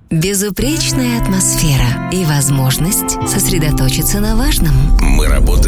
Безупречная атмосфера и возможность сосредоточиться на важном. Мы работаем